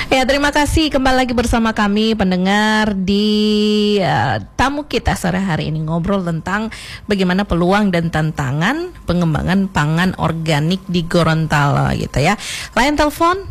Ya, terima kasih kembali lagi bersama kami pendengar di tamu kita sore hari ini, ngobrol tentang bagaimana peluang dan tantangan pengembangan pangan organik di Gorontalo gitu ya. Line telepon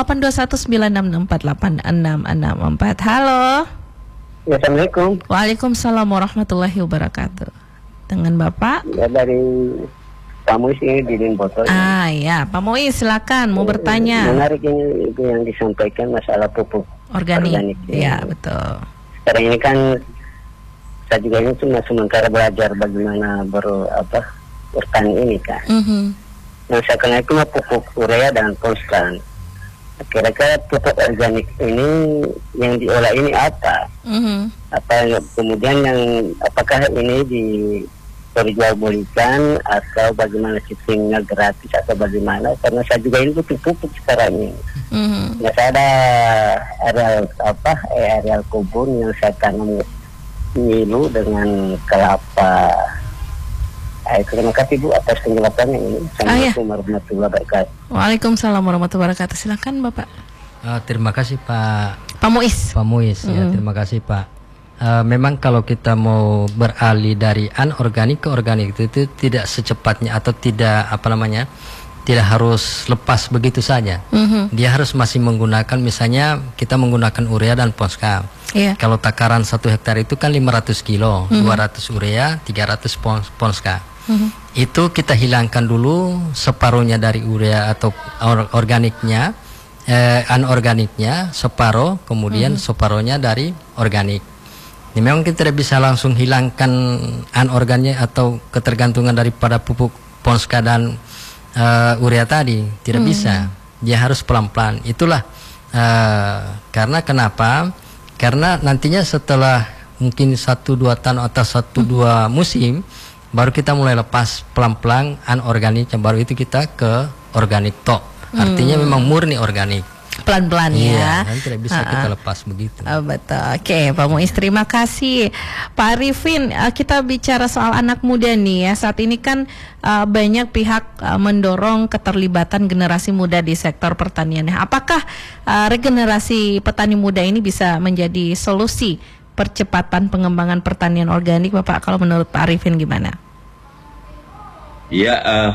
082196648664. Halo. Assalamualaikum. Waalaikumsalam warahmatullahi wabarakatuh. Dengan Bapak? Ya, dari Pak Muis ini di Limboto. Ya, Pak Muis silakan mau bertanya. Menarik ini itu yang disampaikan masalah pupuk organik. Ya, betul. Sekarang ini kan saya juga ini cuma sementara belajar bagaimana bertani ini kan. Nah, sekarang itu pupuk urea dan fosfat. Kira-kira pupuk organik ini yang diolah ini apa? Kemudian apakah ini diperjualbelikan atau bagaimana sistemnya, gratis atau bagaimana? Karena saya juga ini butuh pupuk sekarang ini. Nah, saya ada areal kebun yang saya tanam nilu dengan kelapa. Terima kasih Bu atas penjelasannya ini. Assalamualaikum warahmatullahi wabarakatuh. Waalaikumsalam warahmatullahi wabarakatuh. Silakan Bapak. Terima kasih Pak Muis. Pak Muis, ya, terima kasih Pak. Memang kalau kita mau beralih dari anorganik ke organik itu tidak secepatnya atau tidak tidak harus lepas begitu saja. Dia harus masih menggunakan, misalnya kita menggunakan urea dan fosfat. Kalau takaran 1 hektar itu kan 500 kilo, 200 urea, 300 fosfat. Itu kita hilangkan dulu separuhnya dari urea atau organiknya, anorganiknya separuh, kemudian separuhnya dari organik. Ini memang kita tidak bisa langsung hilangkan anorgannya atau ketergantungan daripada pupuk fosfat dan urea tadi, tidak bisa. Dia harus pelan-pelan. Itulah karena kenapa? Karena nantinya setelah mungkin 1-2 tahun atau 1-2 musim baru kita mulai lepas pelan-pelan anorganiknya, baru itu kita ke organik tok. Artinya memang murni organik. Pelan-pelan ya. Nanti tidak bisa kita lepas begitu. Betul. Oke, Pak Muis, terima kasih. Pak Arifin, kita bicara soal anak muda nih ya. Saat ini kan banyak pihak mendorong keterlibatan generasi muda di sektor pertanian. Apakah regenerasi petani muda ini bisa menjadi solusi percepatan pengembangan pertanian organik, Bapak? Kalau menurut Pak Arifin gimana? Ya,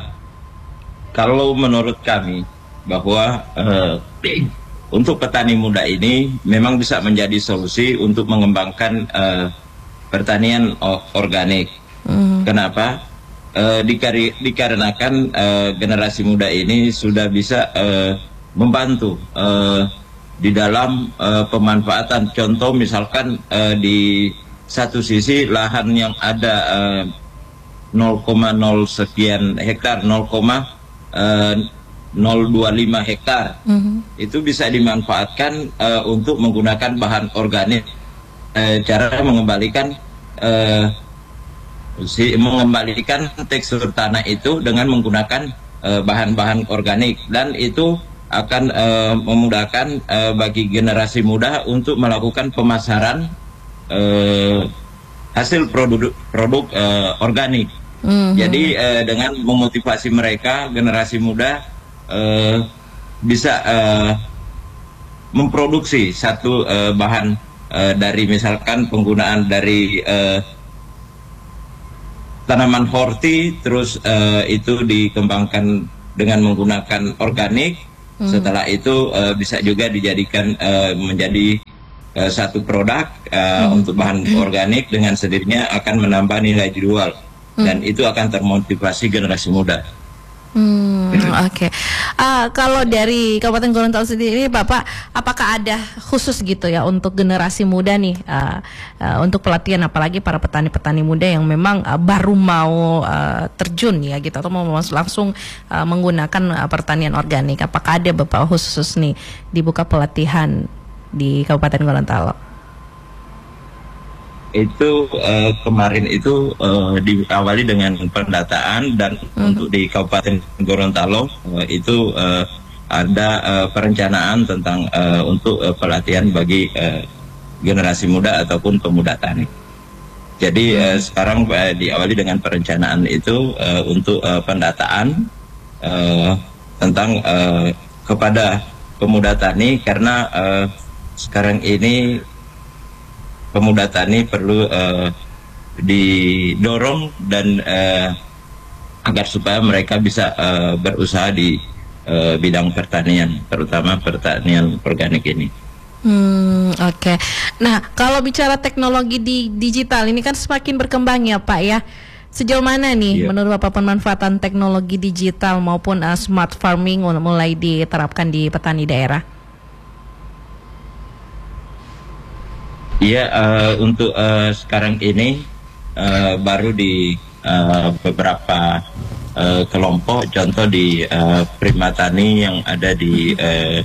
kalau menurut kami bahwa untuk petani muda ini memang bisa menjadi solusi untuk mengembangkan pertanian organik. Kenapa? Dikarenakan generasi muda ini sudah bisa membantu di dalam pemanfaatan. Contoh misalkan di satu sisi lahan yang ada 0,0 sekian hektar, 0,025 hektar, itu bisa dimanfaatkan untuk menggunakan bahan organik. Cara mengembalikan tekstur tanah itu dengan menggunakan bahan-bahan organik, dan itu akan memudahkan bagi generasi muda untuk melakukan pemasaran hasil produk organik. Jadi dengan memotivasi mereka, generasi muda bisa memproduksi satu bahan dari misalkan penggunaan dari tanaman horti, terus itu dikembangkan dengan menggunakan organik. Setelah itu bisa juga dijadikan menjadi satu produk untuk bahan organik, dengan sendirinya akan menambah nilai jual, dan itu akan termotivasi generasi muda. Oke. Kalau dari Kabupaten Gorontalo sendiri, Bapak, apakah ada khusus gitu ya untuk generasi muda nih, untuk pelatihan, apalagi para petani-petani muda yang memang baru mau terjun ya gitu, atau mau langsung menggunakan pertanian organik? Apakah ada Bapak khusus nih dibuka pelatihan di Kabupaten Gorontalo? Itu kemarin itu diawali dengan pendataan, dan untuk di Kabupaten Gorontalo itu ada perencanaan tentang untuk pelatihan bagi generasi muda ataupun pemuda tani. Jadi sekarang diawali dengan perencanaan itu untuk pendataan tentang kepada pemuda tani, karena sekarang ini pemuda tani perlu didorong dan agar supaya mereka bisa berusaha di bidang pertanian, terutama pertanian organik ini. Oke. Nah, kalau bicara teknologi di digital ini kan semakin berkembang ya Pak ya. Sejauh mana nih menurut Bapak pemanfaatan teknologi digital maupun smart farming mulai diterapkan di petani daerah? Iya, untuk sekarang ini baru di beberapa kelompok, contoh di Primatani yang ada di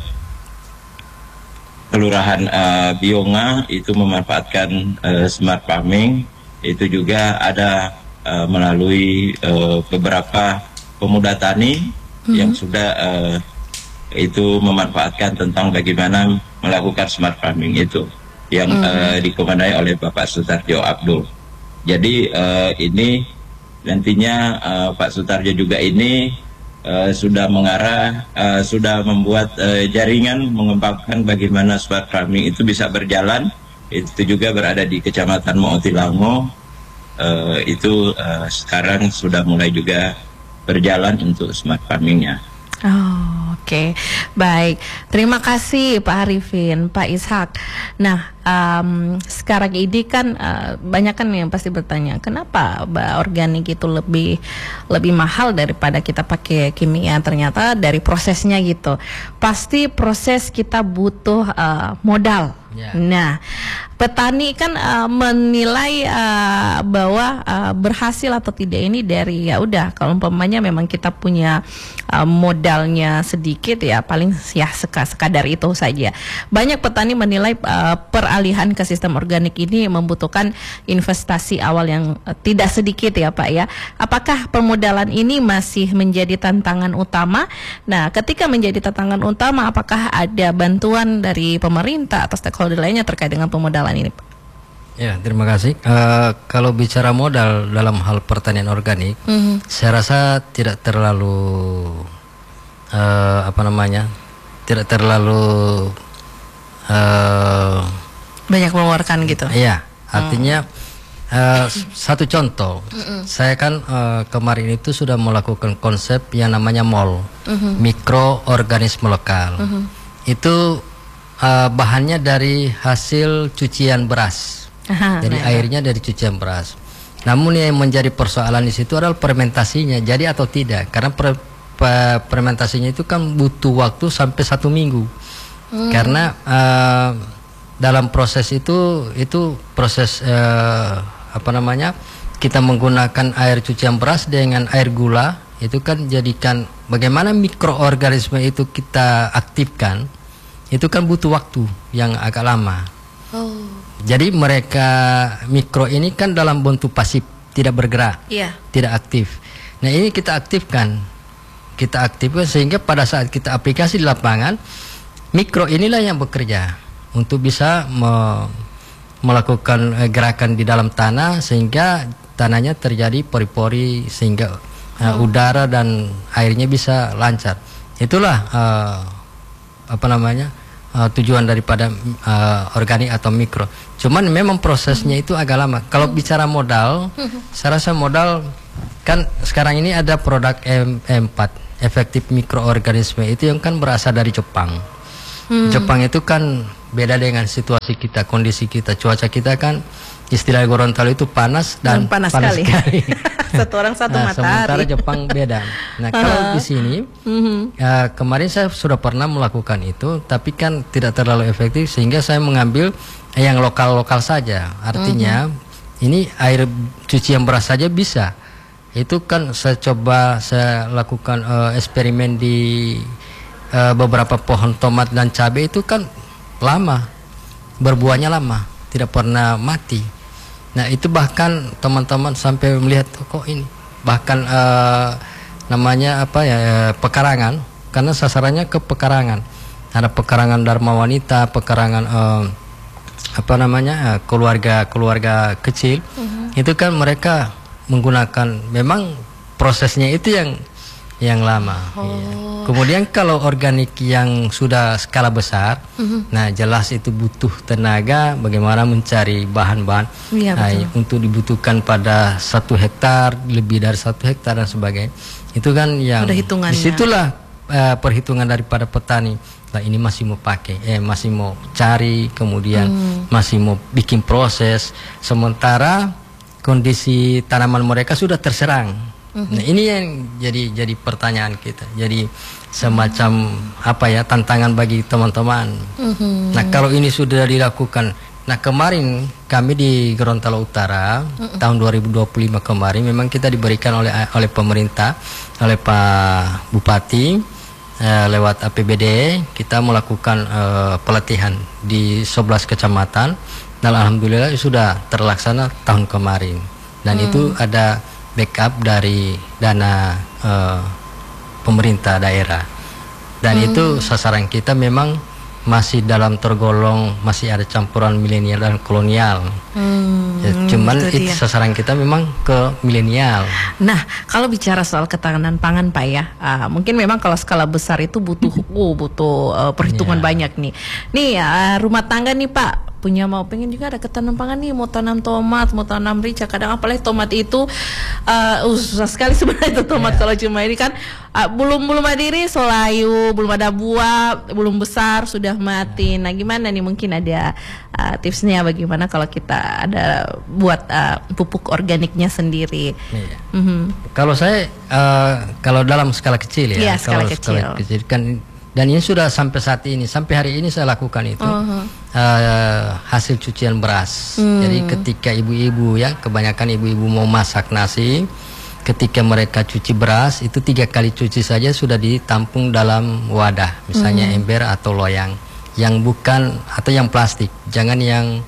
Kelurahan Bionga itu memanfaatkan smart farming. Itu juga ada melalui beberapa pemuda tani yang sudah itu memanfaatkan tentang bagaimana melakukan smart farming itu yang dikomandai oleh Bapak Sutarjo Abdul. Jadi ini nantinya Pak Sutarjo juga ini sudah mengarah, sudah membuat jaringan mengembangkan bagaimana smart farming itu bisa berjalan. Itu juga berada di Kecamatan Moutilango. Itu sekarang sudah mulai juga berjalan untuk smart farmingnya. Oh, oke. Baik. Terima kasih Pak Arifin, Pak Ishak. Nah, sekarang ini kan banyak kan yang pasti bertanya, kenapa organik itu lebih mahal daripada kita pakai kimia? Ternyata dari prosesnya gitu. Pasti proses kita butuh modal. Nah, petani kan menilai bahwa berhasil atau tidak ini dari ya udah, kalau umpamanya memang kita punya modalnya sedikit ya paling ya sekadar itu saja. Banyak petani menilai peralihan ke sistem organik ini membutuhkan investasi awal yang tidak sedikit ya Pak ya. Apakah permodalan ini masih menjadi tantangan utama? Nah, ketika menjadi tantangan utama, apakah ada bantuan dari pemerintah atau stakeholder lainnya terkait dengan pemodalan ini, Pak? Ya, terima kasih. Kalau bicara modal dalam hal pertanian organik, saya rasa tidak terlalu tidak terlalu banyak mengeluarkan gitu. Iya, artinya satu contoh, saya kan kemarin itu sudah melakukan konsep yang namanya MOL, mikroorganisme lokal. Itu bahannya dari hasil cucian beras. Jadi airnya dari cucian beras. Namun yang menjadi persoalan di situ adalah fermentasinya, jadi atau tidak. Karena fermentasinya itu kan butuh waktu sampai 1 minggu. Karena dalam proses itu proses kita menggunakan air cucian beras dengan air gula, itu kan jadikan bagaimana mikroorganisme itu kita aktifkan. Itu kan butuh waktu yang agak lama. Jadi mereka mikro ini kan dalam bentuk pasif, tidak bergerak, tidak aktif. Nah, ini kita aktifkan sehingga pada saat kita aplikasi di lapangan, mikro inilah yang bekerja untuk bisa melakukan gerakan di dalam tanah sehingga tanahnya terjadi pori-pori sehingga udara dan airnya bisa lancar. Itulah tujuan daripada organik atau mikro. Cuman memang prosesnya itu agak lama. Kalau bicara modal, saya rasa modal kan sekarang ini ada produk M4, efektif mikroorganisme, itu yang kan berasal dari Jepang. Jepang itu kan beda dengan situasi kita, kondisi kita, cuaca kita kan istilah Gorontalo itu panas dan panas sekali. Satu orang satu matahari. Sementara Jepang beda. Nah, kalau di sini kemarin saya sudah pernah melakukan itu, tapi kan tidak terlalu efektif sehingga saya mengambil yang lokal-lokal saja. Artinya ini air cucian beras saja bisa. Itu kan saya lakukan eksperimen di beberapa pohon tomat dan cabai, itu kan lama, berbuahnya lama, tidak pernah mati. Nah, itu bahkan teman-teman sampai melihat kok ini bahkan pekarangan, karena sasarannya ke pekarangan. Ada pekarangan Dharma Wanita, pekarangan keluarga kecil. Itu kan mereka menggunakan, memang prosesnya itu yang Yang lama. Iya. Kemudian kalau organik yang sudah skala besar, nah jelas itu butuh tenaga bagaimana mencari bahan-bahan untuk dibutuhkan pada 1 hektar, lebih dari 1 hektar dan sebagainya. Itu kan yang disitulah perhitungan daripada petani. Nah, ini masih mau pakai, masih mau cari, kemudian masih mau bikin proses. Sementara kondisi tanaman mereka sudah terserang. Nah, ini yang jadi pertanyaan kita. Jadi semacam tantangan bagi teman-teman. Nah, kalau ini sudah dilakukan. Nah, kemarin kami di Gorontalo Utara tahun 2025 kemarin memang kita diberikan oleh pemerintah, oleh Pak Bupati lewat APBD kita melakukan pelatihan di 11 kecamatan dan alhamdulillah sudah terlaksana tahun kemarin. Dan itu ada backup dari dana pemerintah daerah. Dan itu sasaran kita memang masih dalam tergolong masih ada campuran milenial dan kolonial. Cuman itu sasaran kita memang ke milenial. Nah, kalau bicara soal ketahanan pangan Pak ya, mungkin memang kalau skala besar itu butuh perhitungan banyak nih. Nih rumah tangga nih Pak pengen juga ada ketahanan pangan nih, mau tanam tomat, mau tanam rica. Kadang apalagi tomat itu susah sekali sebenarnya itu tomat kalau cuma ini kan belum ada ini solayu, belum ada buah, belum besar sudah mati. Nah, gimana nih, mungkin ada tipsnya bagaimana kalau kita ada buat pupuk organiknya sendiri? Kalau saya kalau dalam skala kecil ya, skala kecil kan. Dan ini sudah sampai saat ini, sampai hari ini saya lakukan itu hasil cucian beras. Jadi ketika ibu-ibu kebanyakan ibu-ibu mau masak nasi, ketika mereka cuci beras itu 3 kali cuci saja sudah ditampung dalam wadah, misalnya ember atau loyang, yang bukan atau yang plastik, jangan yang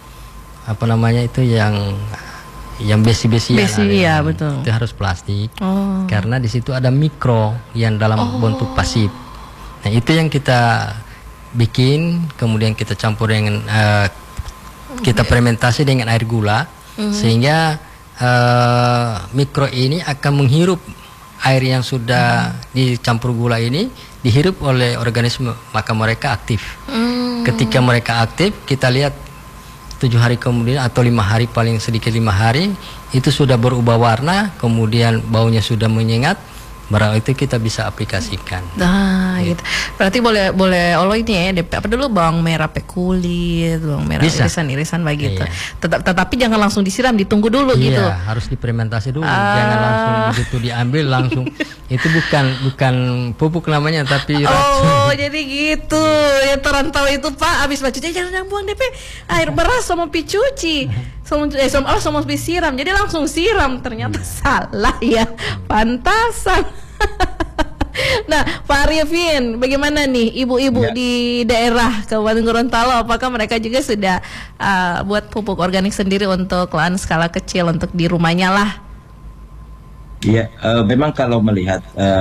yang besi-besian. Betul. Itu harus plastik, karena di situ ada mikro yang dalam bentuk pasif. Nah, itu yang kita bikin, kemudian kita campur dengan kita fermentasi dengan air gula, sehingga mikro ini akan menghirup air yang sudah dicampur gula ini, dihirup oleh organisme, maka mereka aktif. Ketika mereka aktif, kita lihat 7 hari kemudian atau 5 hari, paling sedikit 5 hari, itu sudah berubah warna, kemudian baunya sudah menyengat. Barang itu kita bisa aplikasikan. Nah, gitu. Berarti boleh ini ya, apa dulu bawang merah kulit, bawang merah irisan begitu. Tetapi jangan langsung disiram, ditunggu dulu gitu. Iya, harus difermentasi dulu. Jangan langsung begitu diambil langsung. Itu bukan pupuk namanya, tapi racun. Jadi gitu. Ya terantau itu Pak, habis bacunya jangan buang DP air beras sama picuci. Sama disiram, jadi langsung siram. Ternyata salah ya, pantasan. Nah, Pak Arifin, bagaimana nih ibu-ibu di daerah Kabupaten Gorontalo? Apakah mereka juga sudah buat pupuk organik sendiri untuk lahan skala kecil untuk di rumahnya lah? Iya, memang kalau melihat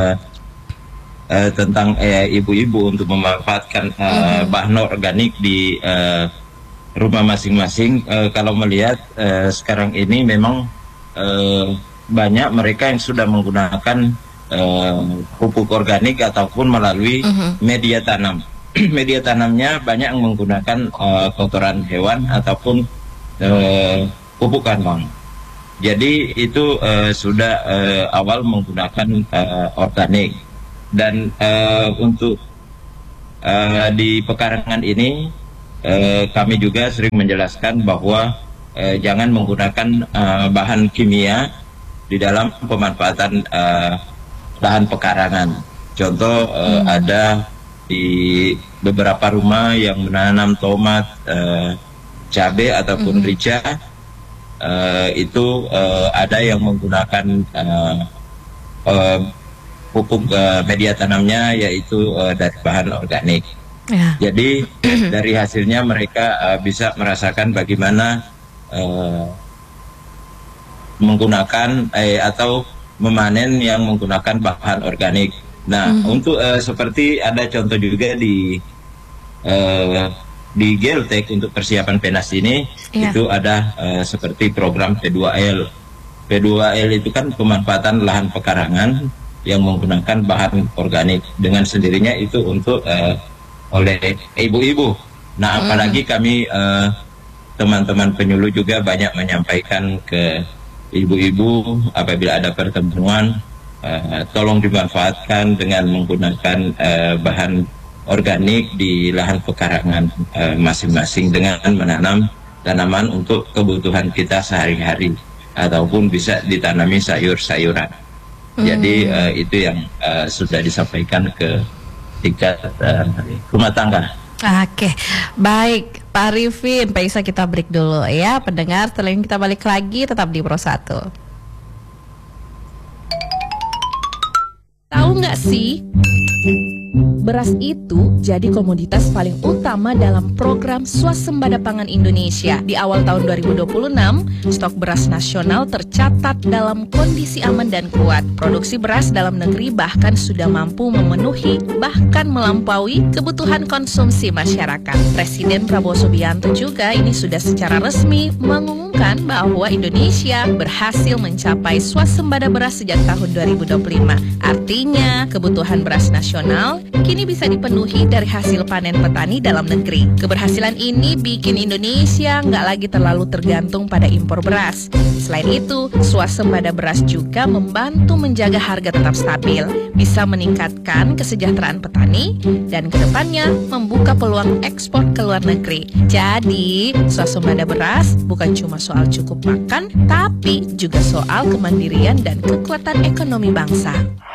tentang ibu-ibu untuk memanfaatkan bahan organik di rumah masing-masing, kalau melihat sekarang ini memang banyak mereka yang sudah menggunakan pupuk organik ataupun melalui media tanam. Media tanamnya banyak yang menggunakan kotoran hewan ataupun pupuk kandang. Jadi itu sudah awal menggunakan organik. Dan untuk di pekarangan ini kami juga sering menjelaskan bahwa jangan menggunakan bahan kimia di dalam pemanfaatan lahan pekarangan. Contoh ada di beberapa rumah yang menanam tomat, cabai ataupun rica, itu ada yang menggunakan pupuk media tanamnya yaitu dari bahan organik. Jadi dari hasilnya mereka bisa merasakan bagaimana menggunakan atau memanen yang menggunakan bahan organik. Nah, untuk seperti ada contoh juga di Geltek untuk persiapan PENAS ini, itu ada seperti program P2L. P2L itu kan pemanfaatan lahan pekarangan yang menggunakan bahan organik. Dengan sendirinya itu untuk oleh ibu-ibu. Nah, apalagi kami teman-teman penyuluh juga banyak menyampaikan ke ibu-ibu apabila ada pertemuan, tolong dimanfaatkan dengan menggunakan bahan organik di lahan pekarangan masing-masing dengan menanam tanaman untuk kebutuhan kita sehari-hari ataupun bisa ditanami sayur-sayuran. Jadi itu yang sudah disampaikan ke tingkat rumah tangga. Oke, baik Pak Arifin, Pak Isa, kita break dulu ya pendengar. Setelah ini kita balik lagi, tetap di Pro 1. Tahu nggak sih, beras itu jadi komoditas paling utama dalam program Swasembada Pangan Indonesia. Di awal tahun 2026, stok beras nasional tercatat dalam kondisi aman dan kuat. Produksi beras dalam negeri bahkan sudah mampu memenuhi, bahkan melampaui kebutuhan konsumsi masyarakat. Presiden Prabowo Subianto juga ini sudah secara resmi mengumumkan bahwa Indonesia berhasil mencapai swasembada beras sejak tahun 2025. Artinya, kebutuhan beras nasional kini bisa dipenuhi dari hasil panen petani dalam negeri. Keberhasilan ini bikin Indonesia nggak lagi terlalu tergantung pada impor beras. Selain itu, swasembada beras juga membantu menjaga harga tetap stabil, bisa meningkatkan kesejahteraan petani, dan kedepannya membuka peluang ekspor ke luar negeri. Jadi, swasembada beras bukan cuma soal cukup makan, tapi juga soal kemandirian dan kekuatan ekonomi bangsa.